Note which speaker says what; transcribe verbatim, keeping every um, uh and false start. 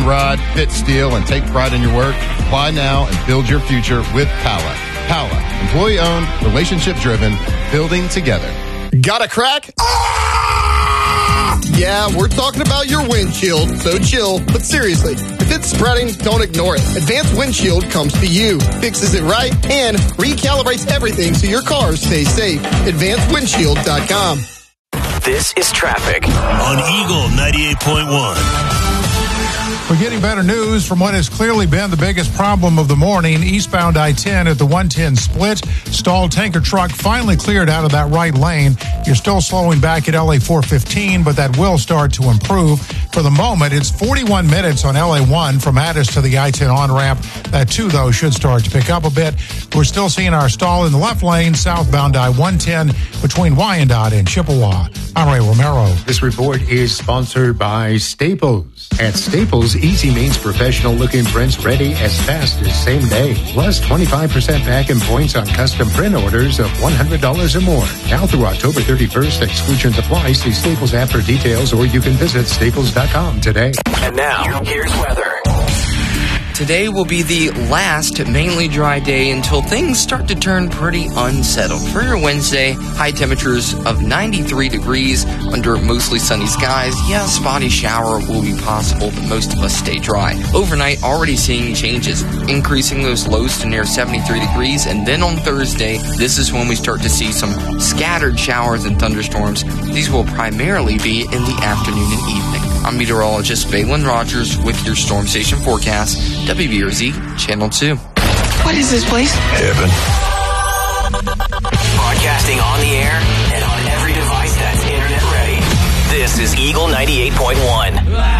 Speaker 1: ride, fit steel, and take pride in your work? Apply now and build your future with Pala. Pala, employee-owned, relationship-driven, building together.
Speaker 2: Got a crack? Ah! Yeah, we're talking about your windshield, so chill. But seriously, if it's spreading, don't ignore it. Advanced Windshield comes to you, fixes it right, and recalibrates everything so your car stays safe. advanced windshield dot com.
Speaker 3: This is traffic on Eagle ninety-eight point one.
Speaker 4: We're getting better news from what has clearly been the biggest problem of the morning. Eastbound I ten at the one ten split. Stalled tanker truck finally cleared out of that right lane. You're still slowing back at L A four fifteen, but that will start to improve. For the moment, it's forty-one minutes on L A one from Addis to the I ten on-ramp. That, too, though, should start to pick up a bit. We're still seeing our stall in the left lane, southbound I one ten between Wyandotte and Chippewa. I'm Ray Romero.
Speaker 5: This report is sponsored by Staples. At Staples, easy means professional-looking prints ready as fast as same day. Plus twenty-five percent back in points on custom print orders of one hundred dollars or more. Now through October thirty-first, exclusions apply. See Staples app for details, or you can visit staples dot com today.
Speaker 3: And now, here's weather.
Speaker 6: Today will be the last mainly dry day until things start to turn pretty unsettled. For your Wednesday, high temperatures of ninety-three degrees under mostly sunny skies. Yeah, a spotty shower will be possible, but most of us stay dry. Overnight, already seeing changes, increasing those lows to near seventy-three degrees. And then on Thursday, this is when we start to see some scattered showers and thunderstorms. These will primarily be in the afternoon and evening. I'm meteorologist Valen Rogers with your Storm Station forecast, W B R Z Channel two.
Speaker 7: What is this place?
Speaker 3: Heaven. Broadcasting on the air and on every device that's internet ready. This is Eagle ninety-eight point one.